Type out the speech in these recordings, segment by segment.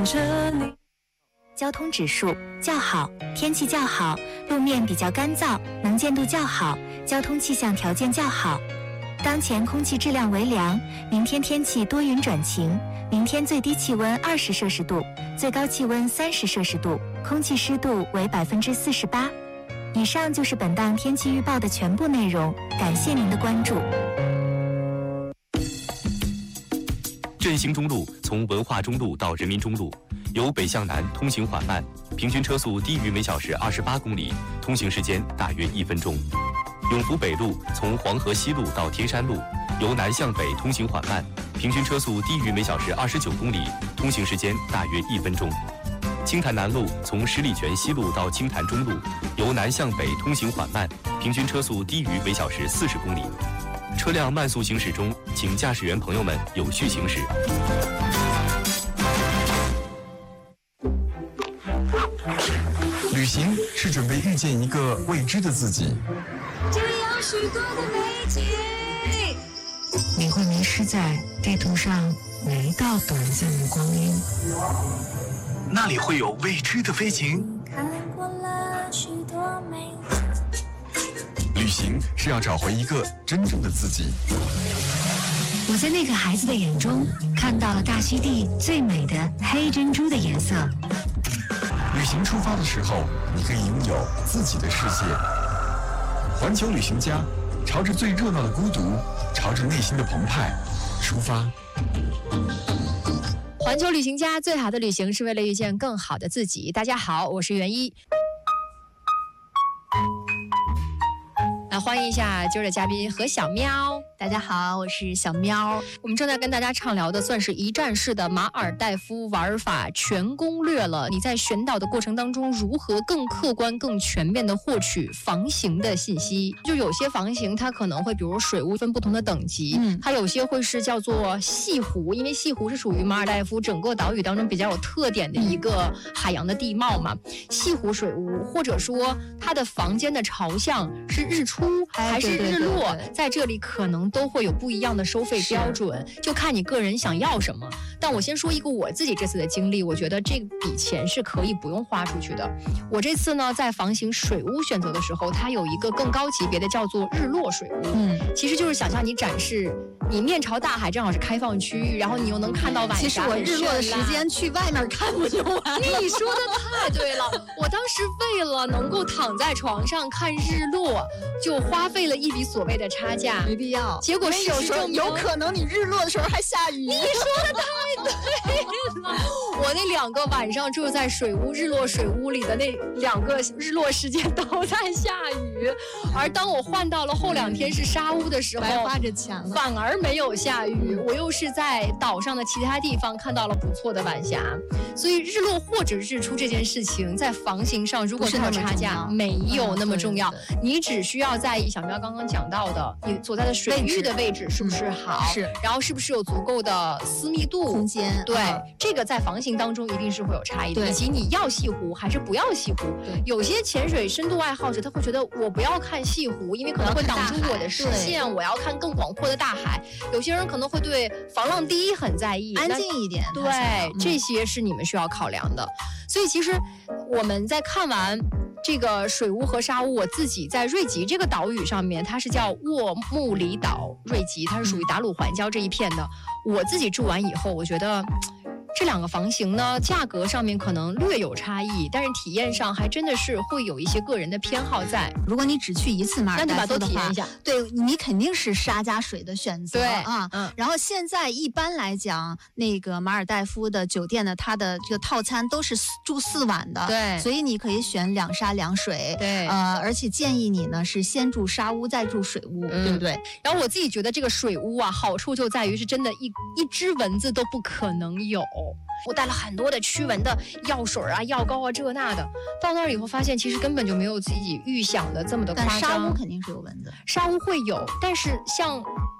着你。 交通指数较好，天气较好，路面比较干燥，能见度较好，交通气象条件较好。当前空气质量为良，明天天气多云转晴，明天最低气温20摄氏度，最高气温30摄氏度，空气湿度为48%。以上就是本档天气预报的全部内容，感谢您的关注。 振兴中路从文化中路到人民中路，由北向南通行缓慢，平均车速低于每小时28公里，通行时间大约1分钟。永福北路从黄河西路到天山路，由南向北通行缓慢，平均车速低于每小时29公里，通行时间大约1分钟。青潭南路从十里泉西路到青潭中路，由南向北通行缓慢，平均车速低于每小时40公里。车辆慢速行驶中，请驾驶员朋友们有序行驶。 旅行是准备遇见一个未知的自己。 这样许多的美景， 你会迷失在地图上每一道短暂的光阴。 那里会有未知的飞行。 看过了许多美景。 旅行是要找回一个真正的自己。 我在那个孩子的眼中看到了大溪地最美的黑珍珠的颜色。 旅行出发的时候，你可以拥有自己的世界。环球旅行家，朝着最热闹的孤独，朝着内心的澎湃出发。 环球旅行家，最好的旅行是为了遇见更好的自己。大家好，我是袁一。那欢迎一下今儿的嘉宾何小喵。 大家好，我是小喵。 我们正在跟大家畅聊的算是一站式的马尔代夫玩法全攻略了。你在选岛的过程当中，如何更客观、更全面的获取房型的信息？就有些房型它可能会，比如水屋分不同的等级，它有些会是叫做西湖，因为西湖是属于马尔代夫整个岛屿当中比较有特点的一个海洋的地貌嘛。西湖水屋，或者说它的房间的朝向是日出还是日落，在这里可能都会有不一样的收费标准，就看你个人想要什么。但我先说一个我自己这次的经历，我觉得这笔钱是可以不用花出去的。我这次呢，在房型水屋选择的时候，它有一个更高级别的叫做日落水屋，其实就是想象你展示你面朝大海，正好是开放区域，然后你又能看到晚霞。 其实我日落的时间去外面看不就完了？ 你说的太对了，我当时为了能够躺在床上看日落，就花费了一笔所谓的差价， 没必要。 结果事实证明， 有可能你日落的时候还下雨。 你说的太对了，我那2个晚上住在水屋日落水屋里的那2个日落时间都在下雨，而当我换到了后2天是沙屋的时候， 白花着钱了， 反而没有下雨，我又是在岛上的其他地方看到了不错的晚霞。所以日落或者日出这件事情，在房型上如果它有差价，没有那么重要，你只需要在意小喵刚刚讲到的，你所在的水域的位置是不是好， 是， 然后是不是有足够的私密度空间， 对，这个在房型当中一定是会有差异的，以及你要西湖还是不要西湖。有些潜水深度爱好者他会觉得我不要看西湖，因为可能会挡住我的视线，我要看更广阔的大海。有些人可能会对防浪堤很在意， 安静一点， 对，这些是你们需要考量的。所以其实我们在看完这个水屋和沙屋，我自己在瑞吉这个岛屿上面，它是叫沃木里岛，瑞吉它是属于达鲁环礁这一片的。我自己住完以后，我觉得这2个房型呢，价格上面可能略有差异，但是体验上还真的是会有一些个人的偏好在。 如果你只去一次马尔代夫的话， 那你把都体验一下， 对你肯定是沙加水的选择， 对啊，然后现在一般来讲，那个马尔代夫的酒店呢，它的这个套餐都是住4晚的， 对， 所以你可以选2沙2水， 对， 而且建议你呢是先住沙屋再住水屋，对不对？ 然后我自己觉得这个水屋啊，好处就在于是真的一只蚊子都不可能有。我带了很多的驱蚊的药水啊、药膏啊，这那的。到那儿以后发现，其实根本就没有自己预想的这么的夸张。 但沙屋肯定是有蚊子， 沙屋会有，但是像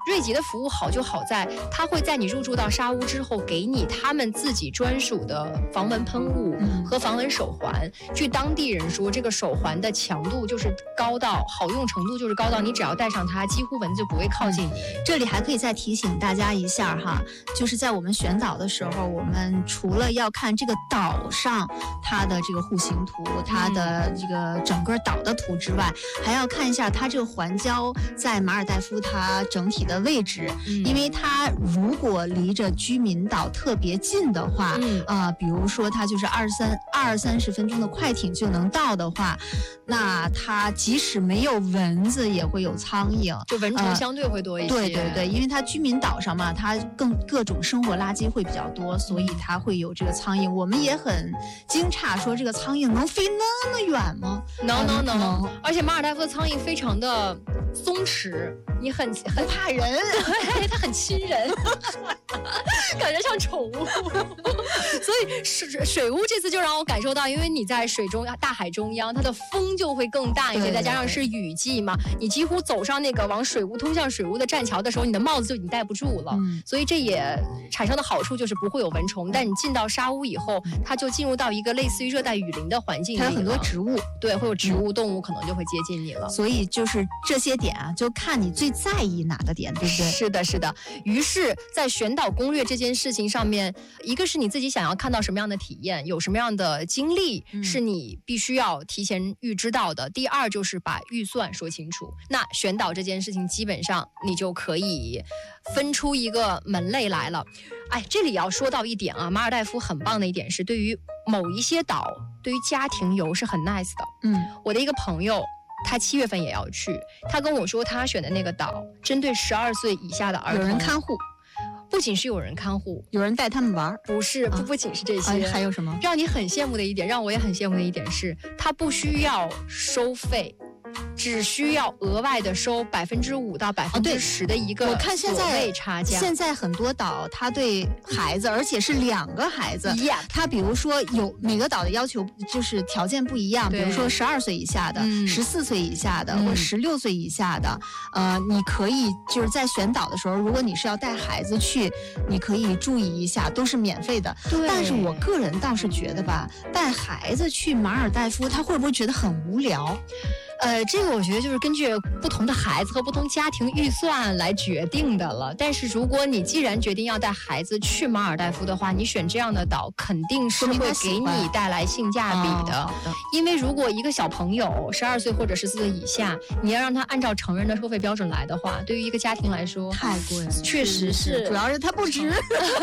瑞吉的服务好就好在，它会在你入住到沙屋之后，给你他们自己专属的防蚊喷雾和防蚊手环。据当地人说，这个手环的强度就是高到好用程度就是高到你只要戴上它，几乎蚊子就不会靠近你。 这里还可以再提醒大家一下哈，就是在我们选岛的时候，我们除了要看这个岛上它的这个户型图，它的这个整个岛的图之外，还要看一下它这个环礁在马尔代夫它整体的位置，因为它如果离着居民岛特别近的话，比如说它就是20-30分钟的快艇就能到的话，那它即使没有蚊子也会有苍蝇， 就蚊虫相对会多一些。 对对对，因为它居民岛上嘛，它各种生活垃圾会比较多，所以它会有这个苍蝇。我们也很惊诧，说这个苍蝇能飞那么远吗？ 能，而且马尔代夫的苍蝇非常的松弛，你很怕人， 对，它很亲人，感觉像宠物。所以水屋这次就让我感受到，因为你在大海中央，它的风就会更大一些，再加上是雨季嘛，你几乎走上那个往水屋通向水屋的栈桥的时候，你的帽子就已经戴不住了。所以这也产生的好处就是不会有蚊虫，但你进到沙屋以后，它就进入到一个类似于热带雨林的环境里， 它有很多植物， 对，会有植物、动物可能就会接近你了。 所以就是这些点啊，就看你最在意哪个点，对不对？ 是的，是的。于是，在选岛攻略这件事情上面，一个是你自己想要看到什么样的体验，有什么样的经历，是你必须要提前预知到的。第二就是把预算说清楚。那选岛这件事情，基本上你就可以分出一个门类来了。哎，这里要说到一点啊，马尔代夫很棒的一点是，对于某一些岛，对于家庭游是很 nice 的。我的一个朋友，他7月份也要去，他跟我说他选的那个岛针对12岁以下的儿童， 有人看护。 不仅是有人看护， 有人带他们玩， 不仅是这些， 还有什么？ 让你很羡慕的一点，让我也很羡慕的一点是，他不需要收费，只需要额外的收5%到10%的一个我看现在差价。 现在很多岛，他对孩子，而且是2个孩子，他比如说有每个岛的要求就是条件不一样，比如说12岁以下的、14岁以下的，或者16岁以下的，你可以就是在选岛的时候，如果你是要带孩子去，你可以注意一下，都是免费的。但是我个人倒是觉得吧，带孩子去马尔代夫，他会不会觉得很无聊？ 这个我觉得就是根据不同的孩子和不同家庭预算来决定的了。但是如果你既然决定要带孩子去马尔代夫的话，你选这样的岛肯定是会给你带来性价比的。因为如果一个小朋友12岁或者14岁以下，你要让他按照成人的收费标准来的话，对于一个家庭来说太贵了， 确实是， 主要是它不值。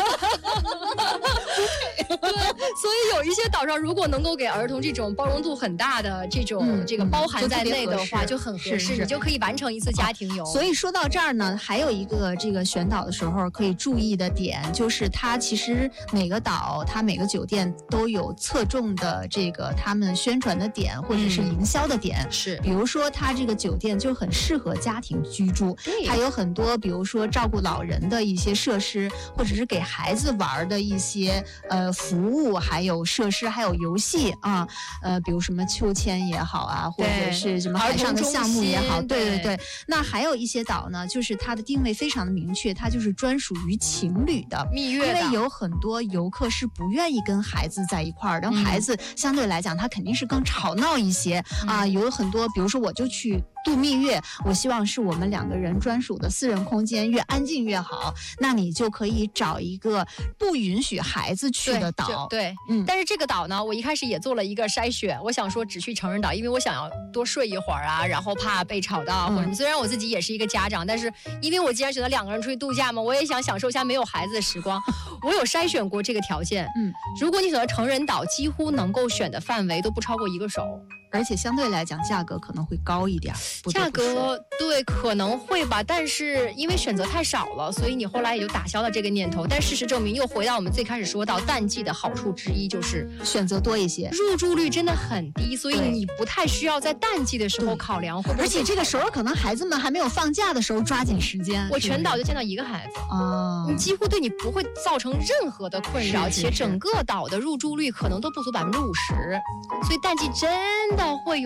对，所以有一些岛上如果能够给儿童这种包容度很大的这个包含在内的话，就很合适，你就可以完成一次家庭游。 所以说到这儿呢，还有一个这个选岛的时候可以注意的点，就是它其实每个岛它每个酒店都有侧重的这个他们宣传的点或者是营销的点， 是比如说它这个酒店就很适合家庭居住，它有很多比如说照顾老人的一些设施，或者是给孩子玩的一些服务，还有设施，还有游戏啊，比如什么秋千也好啊，或者是什么海上的项目也好，对。那还有一些岛呢，就是它的定位非常的明确，它就是专属于情侣的蜜月的， 因为有很多游客是不愿意跟孩子在一块儿，然后孩子相对来讲他肯定是更吵闹一些啊，有很多比如说我就去度蜜月，我希望是我们2个人专属的私人空间，越安静越好，那你就可以找一个不允许孩子去的岛。 对，但是这个岛呢，我一开始也做了一个筛选，我想说只去成人岛，因为我想要多睡一会儿啊，然后怕被吵到或者虽然我自己也是一个家长，但是因为我既然选择2个人出去度假嘛，我也想享受一下没有孩子的时光。我有筛选过这个条件，如果你选择成人岛，几乎能够选的范围都不超过1个手。 而且相对来讲价格可能会高一点， 价格对可能会吧，但是因为选择太少了，所以你后来也就打消了这个念头。但事实证明，又回到我们最开始说到淡季的好处之一，就是选择多一些， 入住率真的很低，所以你不太需要在淡季的时候考量会不会。 而且这个时候可能孩子们还没有放假的时候，抓紧时间。 我全岛就见到1个孩子啊，你几乎对你不会造成任何的困扰，且整个岛的入住率可能都不足50%，所以淡季真的会有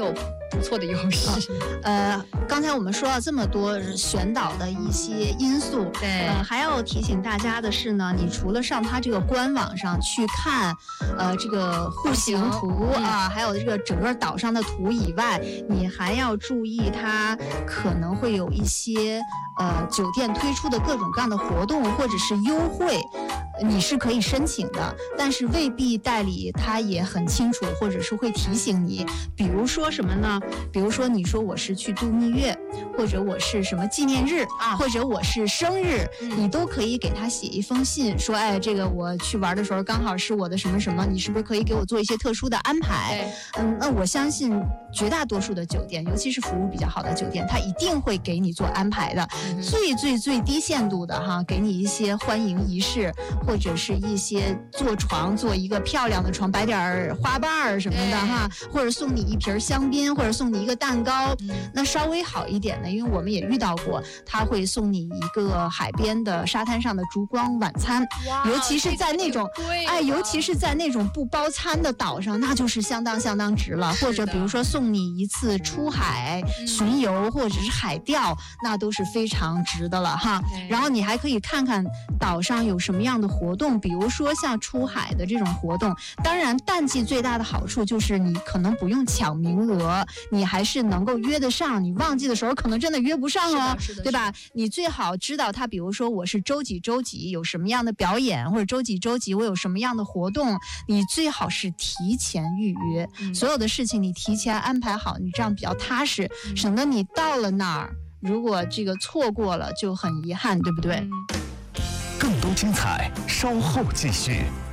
不错的优势。 刚才我们说了这么多选岛的一些因素， 对， 还要提醒大家的是呢，你除了上它这个官网上去看，这个户型图啊，还有这个整个岛上的图以外，你还要注意它可能会有一些酒店推出的各种各样的活动或者是优惠，你是可以申请的，但是未必代理他也很清楚，或者是会提醒你。比如说什么呢？比如说你说我是去度蜜月，或者我是什么纪念日啊，或者我是生日，你都可以给他写一封信，说哎，这个我去玩的时候刚好是我的什么什么，你是不是可以给我做一些特殊的安排？那我相信绝大多数的酒店，尤其是服务比较好的酒店，他一定会给你做安排的。最低限度的哈，给你一些欢迎仪式，或者是一些做床，做一个漂亮的床，摆点花瓣什么的哈，或者送你一瓶香槟，或者送你一个蛋糕。那稍微好一点的，因为我们也遇到过，他会送你一个海边的沙滩上的烛光晚餐，尤其是在那种尤其是在那种不包餐的岛上，那就是相当值了。或者比如说送你一次出海巡游，或者是海钓，那都是非常值的了哈。然后你还可以看看岛上有什么样的活动，比如说像出海的这种活动。当然淡季最大的好处就是你可能不用抢名额，你还是能够约得上，你旺季的时候可能真的约不上哦，对吧？你最好知道它，比如说我是周几有什么样的表演，或者周几我有什么样的活动，你最好是提前预约，所有的事情你提前安排好，你这样比较踏实，省得你到了那儿如果这个错过了就很遗憾，对不对？ 更多精彩稍后继续。